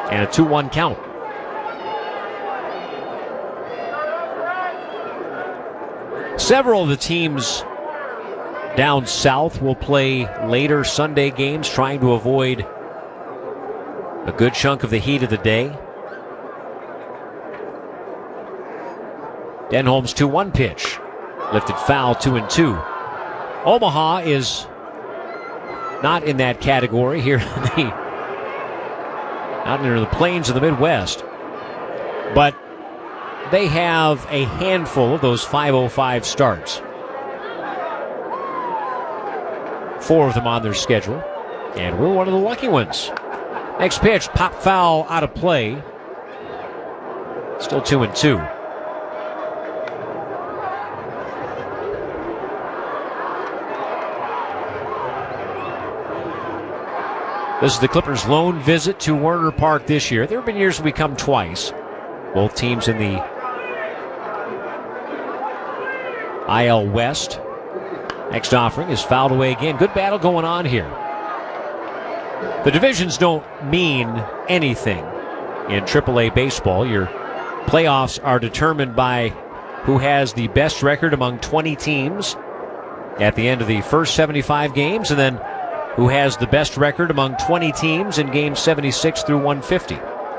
And a 2-1 count. Several of the teams down south will play later Sunday games, trying to avoid a good chunk of the heat of the day. Denholm's 2-1 pitch. Lifted foul, 2-2. Omaha is not in that category here out near the plains of the Midwest. But they have a handful of those 5:05 starts. 4 of them on their schedule. And we're one of the lucky ones. Next pitch, pop foul out of play. Still 2-2. This is the Clippers' lone visit to Werner Park this year. There have been years we come twice. Both teams in the IL West. Next offering is fouled away again. Good battle going on here. The divisions don't mean anything in AAA baseball. Your playoffs are determined by who has the best record among 20 teams at the end of the first 75 games, and then who has the best record among 20 teams in games 76 through 150.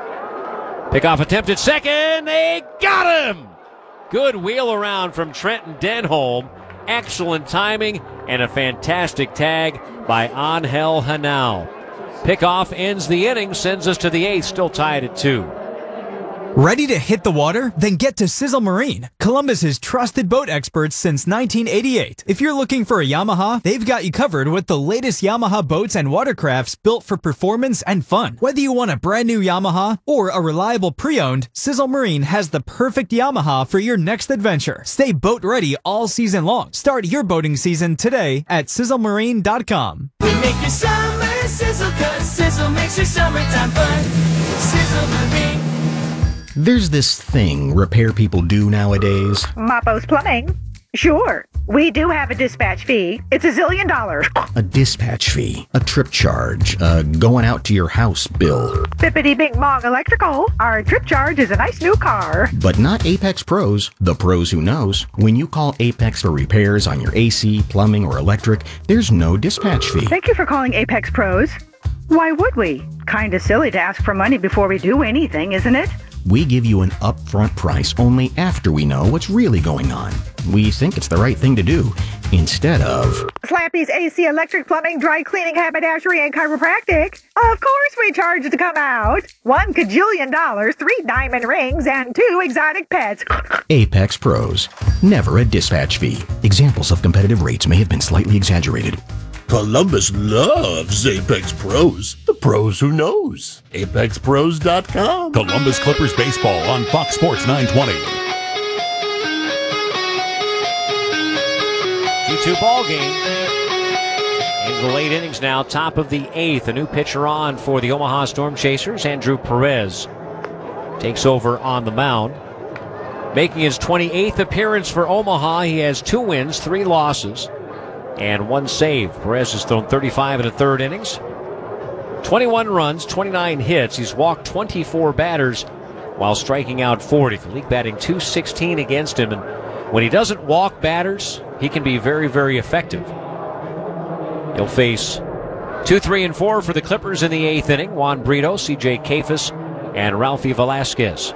Pickoff attempt at second. They got him! Good wheel around from Trenton Denholm. Excellent timing and a fantastic tag by Angel Hanal. Pickoff ends the inning, sends us to the 8th, still tied at 2. Ready to hit the water? Then get to Sizzle Marine, Columbus's trusted boat experts since 1988. If you're looking for a Yamaha, they've got you covered with the latest Yamaha boats and watercrafts built for performance and fun. Whether you want a brand new Yamaha or a reliable pre-owned, Sizzle Marine has the perfect Yamaha for your next adventure. Stay boat ready all season long. Start your boating season today at sizzlemarine.com. We make your summer sizzle, 'cause Sizzle makes your summertime fun. Sizzle Marine. There's this thing repair people do nowadays. Mapo's Plumbing. Sure, we do have a dispatch fee. It's $1 zillion. A dispatch fee, a trip charge, going out to your house bill. Bippity Bing Bong Electrical. Our trip charge is a nice new car. But not Apex Pros, the pros who knows. When you call Apex for repairs on your AC, plumbing, or electric, there's no dispatch fee. Thank you for calling Apex Pros. Why would we? Kinda silly to ask for money before we do anything, isn't it? We give you an upfront price only after we know what's really going on. We think it's the right thing to do, instead of Slappy's AC, electric, plumbing, dry cleaning, haberdashery, and chiropractic. Of course we charge to come out. $1 kajillion, 3 diamond rings, and 2 exotic pets. Apex Pros. Never a dispatch fee. Examples of competitive rates may have been slightly exaggerated. Columbus loves Apex Pros. The pros who knows. ApexPros.com. Columbus Clippers baseball on Fox Sports 920. 2-2 ball game. Into the late innings now, top of the 8th. A new pitcher on for the Omaha Storm Chasers. Andrew Perez takes over on the mound. Making his 28th appearance for Omaha, he has 2 wins, 3 losses, and 1 save. Perez has thrown 35 in the 3rd innings. 21 runs, 29 hits. He's walked 24 batters while striking out 40. The league batting .216 against him. And when he doesn't walk batters, he can be very, very effective. He'll face 2, 3, and 4 for the Clippers in the 8th inning. Juan Brito, C.J. Kafis, and Ralphie Velasquez.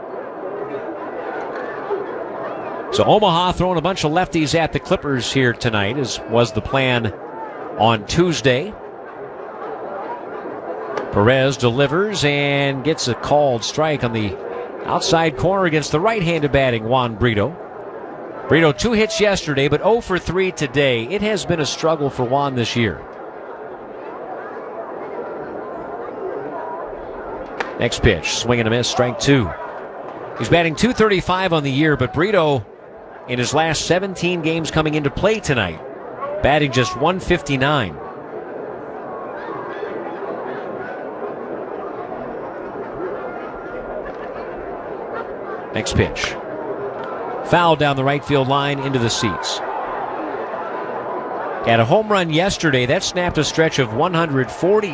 So Omaha throwing a bunch of lefties at the Clippers here tonight, as was the plan on Tuesday. Perez delivers and gets a called strike on the outside corner against the right-handed batting Juan Brito. Brito 2 hits yesterday, but 0 for 3 today. It has been a struggle for Juan this year. Next pitch, swing and a miss, strike 2. He's batting .235 on the year, but Brito, in his last 17 games coming into play tonight, batting just .159. Next pitch. Foul down the right field line into the seats. Had a home run yesterday. That snapped a stretch of 140